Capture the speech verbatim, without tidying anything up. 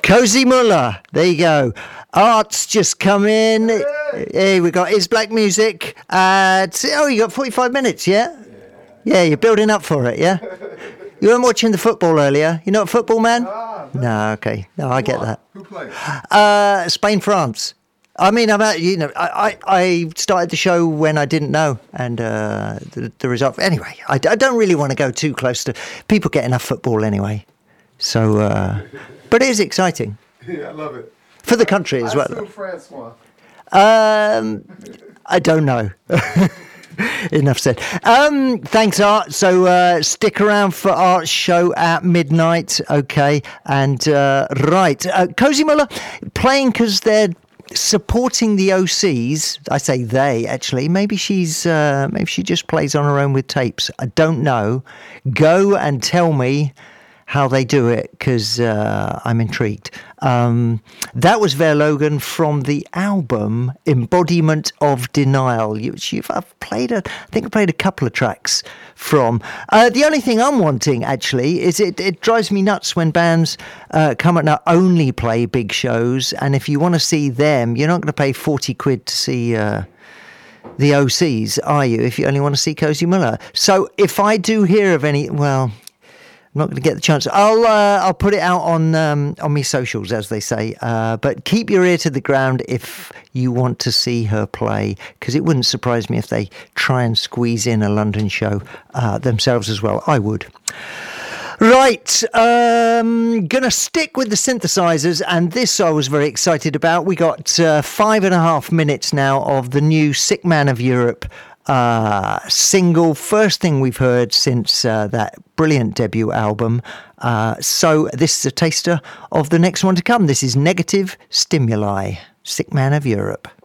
Cozy Muller, there you go. Art's just come in. Hey, we got Is Black Music. Uh, oh, you got forty-five minutes, yeah? Yeah, you're building up for it, yeah? You weren't watching the football earlier? You're not a football man? No, okay. No, I get that. Who plays? Uh, Spain, France. I mean, I'm at, you know, I, I, I started the show when I didn't know, and uh, the, the result. Anyway, I, I don't really want to go too close to. People get enough football anyway, so. Uh, but it is exciting. Yeah, I love it. For the country as I well. assume France won. Um, I don't know. Enough said. Um, thanks, Art. So uh, stick around for Art's show at midnight, okay? And uh, right, uh, Cozy Muller playing because they're supporting the O Cs. I say they, actually. Maybe she's uh, maybe she just plays on her own with tapes. I don't know. Go and tell me how they do it, because uh, I'm intrigued. Um, that was Ver Logan from the album Embodiment of Denial, which you've, I've played, a, I think I played a couple of tracks from. Uh, the only thing I'm wanting, actually, is it, it drives me nuts when bands uh, come and not only play big shows, and if you want to see them, you're not going to pay forty quid to see... Uh, the O Cs, are you, if you only want to see Cozy Muller? So if I do hear of any... Well... I'm not going to get the chance. I'll uh, I'll put it out on um, on me socials, as they say. Uh, but keep your ear to the ground if you want to see her play, because it wouldn't surprise me if they try and squeeze in a London show uh, themselves as well. I would. Right, um, gonna stick with the synthesizers, and this I was very excited about. We got uh, five and a half minutes now of the new Sick Man of Europe uh, single, first thing we've heard since uh, that brilliant debut album. Uh, so this is a taster of the next one to come. This is Negative Stimuli, Sick Man of Europe.